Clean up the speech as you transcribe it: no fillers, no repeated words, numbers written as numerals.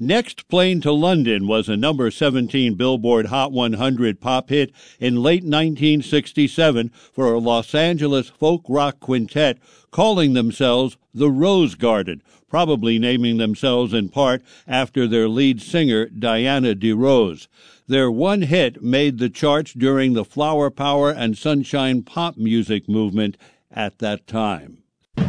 Next Plane to London was a number 17 Billboard Hot 100 pop hit in late 1967 for a Los Angeles folk rock quintet calling themselves the Rose Garden, probably naming themselves in part after their lead singer Diana DeRose. Their one hit made the charts during the flower power and sunshine pop music movement at that time.